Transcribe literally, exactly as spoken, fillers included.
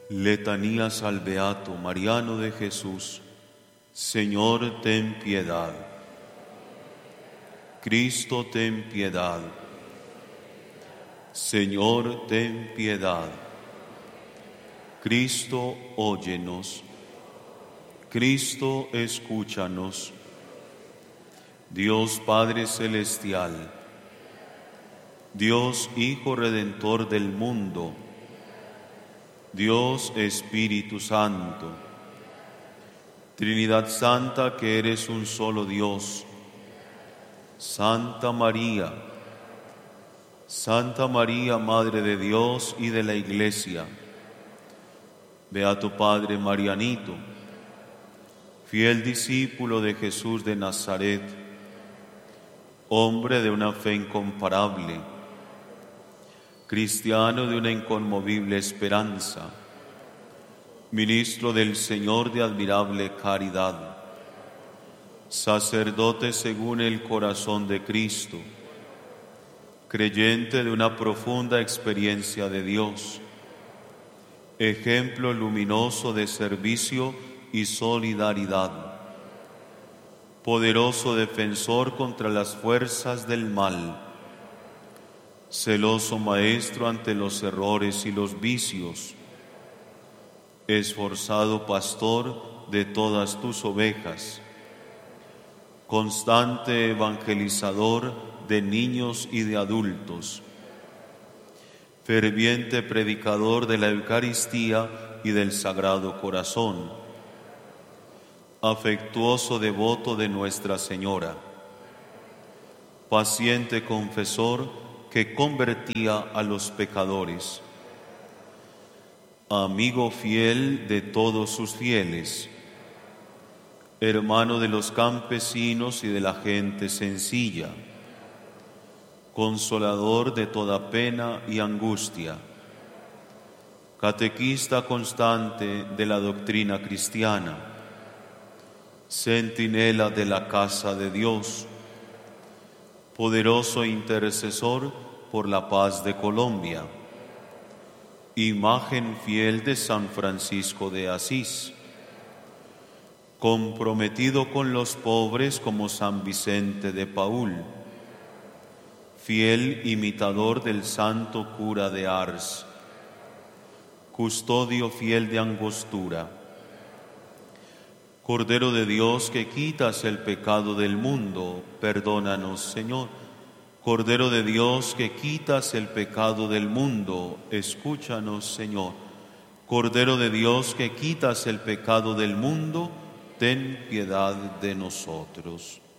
Letanías al Beato Mariano de Jesús. Señor, ten piedad. Cristo, ten piedad. Señor, ten piedad. Cristo, óyenos. Cristo, escúchanos. Dios Padre Celestial, Dios Hijo Redentor del mundo, Dios Espíritu Santo, Trinidad Santa que eres un solo Dios, Santa María, Santa María, Madre de Dios y de la Iglesia, Beato Padre Marianito, fiel discípulo de Jesús de Nazaret, hombre de una fe incomparable, cristiano de una inconmovible esperanza, ministro del Señor de admirable caridad, sacerdote según el corazón de Cristo, creyente de una profunda experiencia de Dios, ejemplo luminoso de servicio y solidaridad, poderoso defensor contra las fuerzas del mal, celoso maestro ante los errores y los vicios, esforzado pastor de todas tus ovejas, constante evangelizador de niños y de adultos, ferviente predicador de la Eucaristía y del Sagrado Corazón, afectuoso devoto de Nuestra Señora, paciente confesor que convertía a los pecadores, amigo fiel de todos sus fieles, hermano de los campesinos y de la gente sencilla, consolador de toda pena y angustia, catequista constante de la doctrina cristiana, centinela de la casa de Dios, poderoso intercesor por la paz de Colombia, imagen fiel de San Francisco de Asís, comprometido con los pobres como San Vicente de Paúl, fiel imitador del santo cura de Ars, custodio fiel de Angostura, Cordero de Dios que quitas el pecado del mundo, perdónanos, Señor. Cordero de Dios que quitas el pecado del mundo, escúchanos, Señor. Cordero de Dios que quitas el pecado del mundo, ten piedad de nosotros.